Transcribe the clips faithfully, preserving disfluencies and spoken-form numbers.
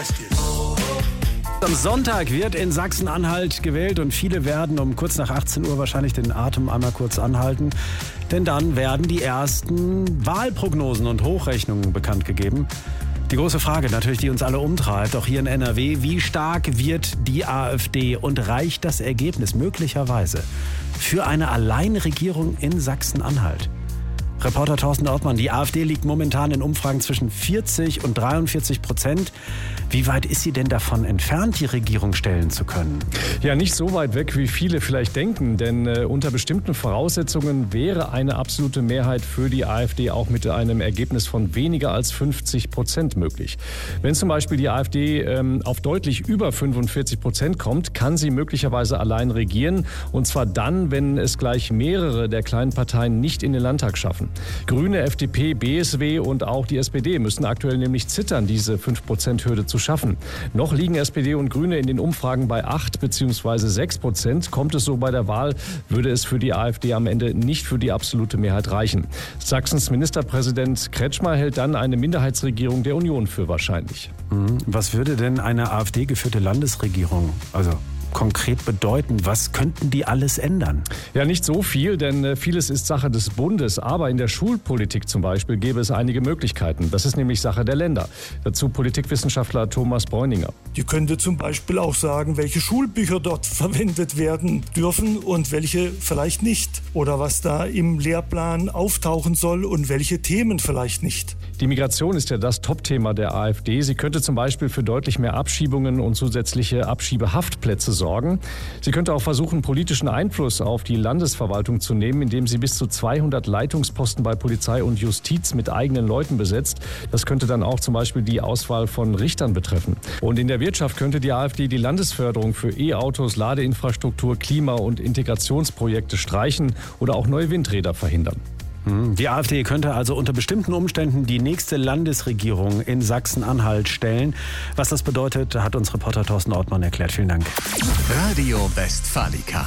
Am Sonntag wird in Sachsen-Anhalt gewählt und viele werden um kurz nach achtzehn Uhr wahrscheinlich den Atem einmal kurz anhalten. Denn dann werden die ersten Wahlprognosen und Hochrechnungen bekannt gegeben. Die große Frage natürlich, die uns alle umtreibt, auch hier in N R W, wie stark wird die AfD und reicht das Ergebnis möglicherweise für eine Alleinregierung in Sachsen-Anhalt? Reporter Thorsten Ortmann, die AfD liegt momentan in Umfragen zwischen vierzig und dreiundvierzig Prozent. Wie weit ist sie denn davon entfernt, die Regierung stellen zu können? Ja, nicht so weit weg, wie viele vielleicht denken. Denn äh, unter bestimmten Voraussetzungen wäre eine absolute Mehrheit für die AfD auch mit einem Ergebnis von weniger als fünfzig Prozent möglich. Wenn zum Beispiel die AfD ähm, auf deutlich über fünfundvierzig Prozent kommt, kann sie möglicherweise allein regieren. Und zwar dann, wenn es gleich mehrere der kleinen Parteien nicht in den Landtag schaffen. Grüne, F D P, B S W und auch die S P D müssen aktuell nämlich zittern, diese fünf Prozent Hürde zu schaffen. Noch liegen S P D und Grüne in den Umfragen bei acht bzw. sechs Prozent. Kommt es so bei der Wahl, würde es für die AfD am Ende nicht für die absolute Mehrheit reichen. Sachsens Ministerpräsident Kretschmer hält dann eine Minderheitsregierung der Union für wahrscheinlich. Was würde denn eine AfD-geführte Landesregierung, also konkret bedeuten? Was könnten die alles ändern? Ja, nicht so viel, denn vieles ist Sache des Bundes. Aber in der Schulpolitik zum Beispiel gäbe es einige Möglichkeiten. Das ist nämlich Sache der Länder. Dazu Politikwissenschaftler Thomas Bräuninger. Die könnte zum Beispiel auch sagen, welche Schulbücher dort verwendet werden dürfen und welche vielleicht nicht. Oder was da im Lehrplan auftauchen soll und welche Themen vielleicht nicht. Die Migration ist ja das Topthema der AfD. Sie könnte zum Beispiel für deutlich mehr Abschiebungen und zusätzliche Abschiebehaftplätze sorgen. Sie könnte auch versuchen, politischen Einfluss auf die Landesverwaltung zu nehmen, indem sie bis zu zweihundert Leitungsposten bei Polizei und Justiz mit eigenen Leuten besetzt. Das könnte dann auch zum Beispiel die Auswahl von Richtern betreffen. Und in der Wirtschaft könnte die AfD die Landesförderung für E-Autos, Ladeinfrastruktur, Klima- und Integrationsprojekte streichen oder auch neue Windräder verhindern. Die AfD könnte also unter bestimmten Umständen die nächste Landesregierung in Sachsen-Anhalt stellen. Was das bedeutet, hat uns Reporter Thorsten Ortmann erklärt. Vielen Dank. Radio Westfalica.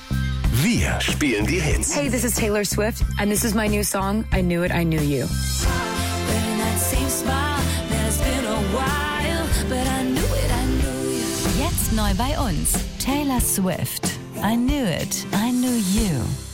Wir spielen die Hits. Hey, this is Taylor Swift and this is my new song, I Knew It, I Knew You. Jetzt neu bei uns, Taylor Swift, I Knew It, I Knew You.